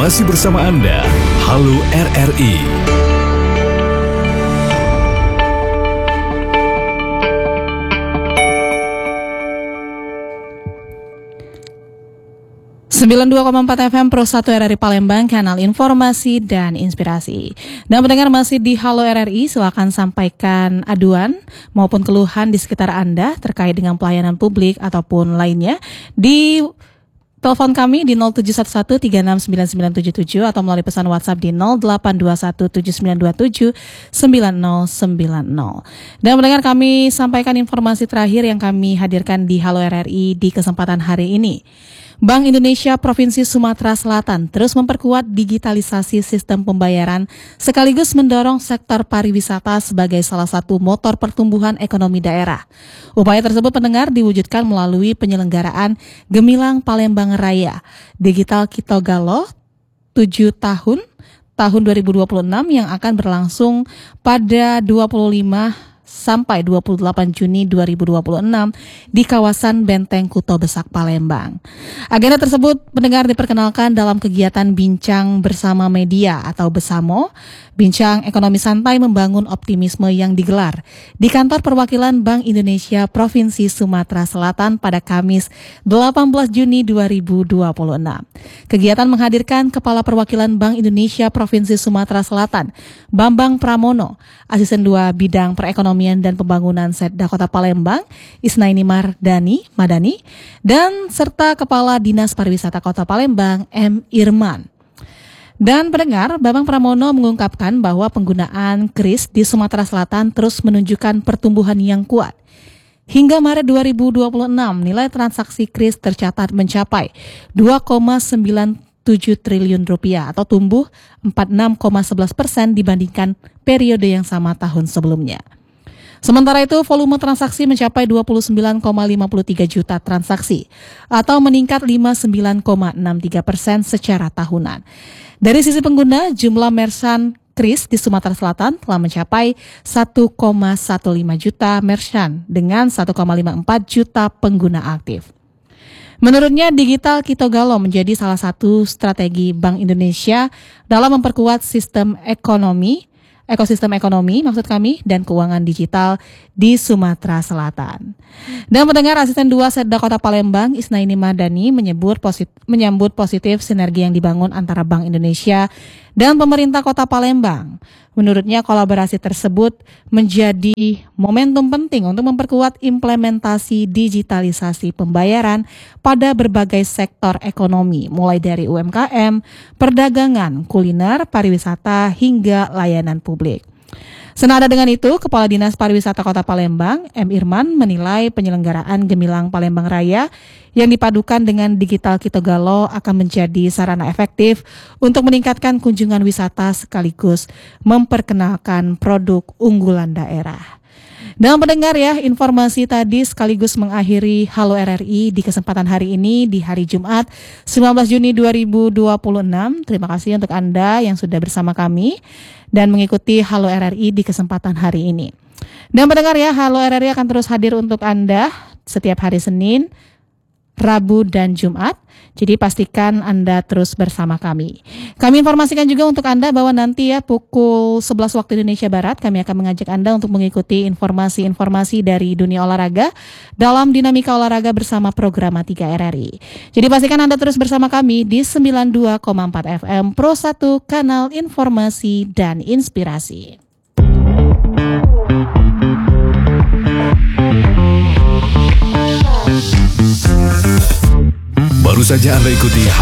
Masih bersama Anda, Halo RRI. Sembilan 92,4 FM Pro 1 RRI Palembang, kanal informasi dan inspirasi. Dan pendengar masih di Halo RRI, silakan sampaikan aduan maupun keluhan di sekitar Anda terkait dengan pelayanan publik ataupun lainnya di telepon kami di 0711369977 atau melalui pesan WhatsApp di 082179279090. Dan mendengar kami sampaikan informasi terakhir yang kami hadirkan di Halo RRI di kesempatan hari ini. Bank Indonesia Provinsi Sumatera Selatan terus memperkuat digitalisasi sistem pembayaran sekaligus mendorong sektor pariwisata sebagai salah satu motor pertumbuhan ekonomi daerah. Upaya tersebut pendengar diwujudkan melalui penyelenggaraan Gemilang Palembang Raya Digital Kitogalo 7 tahun 2026 yang akan berlangsung pada 25 sampai 28 Juni 2026 di kawasan Benteng Kuto Besak Palembang. Agenda tersebut pendengar diperkenalkan dalam kegiatan Bincang Bersama Media atau Besamo, Bincang Ekonomi Santai Membangun Optimisme yang digelar di Kantor Perwakilan Bank Indonesia Provinsi Sumatera Selatan pada Kamis 18 Juni 2026. Kegiatan menghadirkan Kepala Perwakilan Bank Indonesia Provinsi Sumatera Selatan, Bambang Pramono, Asisten 2 Bidang Perekonomian dan Pembangunan Setda Kota Palembang, Isnaini Madani, dan serta Kepala Dinas Pariwisata Kota Palembang, M. Irman. Dan pendengar, Bambang Pramono mengungkapkan bahwa penggunaan KRIS di Sumatera Selatan terus menunjukkan pertumbuhan yang kuat. Hingga Maret 2026, nilai transaksi KRIS tercatat mencapai 2,97 triliun rupiah atau tumbuh 46,11% dibandingkan periode yang sama tahun sebelumnya. Sementara itu, volume transaksi mencapai 29,53 juta transaksi atau meningkat 59,63% secara tahunan. Dari sisi pengguna, jumlah merchant KRIS di Sumatera Selatan telah mencapai 1,15 juta merchant dengan 1,54 juta pengguna aktif. Menurutnya, Digital Kitogalo menjadi salah satu strategi Bank Indonesia dalam memperkuat ekosistem ekonomi dan keuangan digital di Sumatera Selatan. Dan pendengar, Asisten 2 Setda Kota Palembang, Isnaini Madani menyambut positif sinergi yang dibangun antara Bank Indonesia dan pemerintah Kota Palembang. Menurutnya, kolaborasi tersebut menjadi momentum penting untuk memperkuat implementasi digitalisasi pembayaran pada berbagai sektor ekonomi, mulai dari UMKM, perdagangan, kuliner, pariwisata, hingga layanan publik. Senada dengan itu, Kepala Dinas Pariwisata Kota Palembang, M. Irman, menilai penyelenggaraan Gemilang Palembang Raya yang dipadukan dengan Digital Kitogalo akan menjadi sarana efektif untuk meningkatkan kunjungan wisata sekaligus memperkenalkan produk unggulan daerah. Dan pendengar ya, informasi tadi sekaligus mengakhiri Halo RRI di kesempatan hari ini di hari Jumat 19 Juni 2026. Terima kasih untuk Anda yang sudah bersama kami dan mengikuti Halo RRI di kesempatan hari ini. Dan pendengar ya, Halo RRI akan terus hadir untuk Anda setiap hari Senin, Rabu, dan Jumat. Jadi pastikan Anda terus bersama kami. Kami informasikan juga untuk Anda bahwa nanti ya pukul 11 waktu Indonesia Barat kami akan mengajak Anda untuk mengikuti informasi-informasi dari dunia olahraga dalam Dinamika Olahraga bersama program 3 RRI. Jadi pastikan Anda terus bersama kami di 92,4 FM Pro 1 kanal informasi dan inspirasi. Baru saja Anda ikuti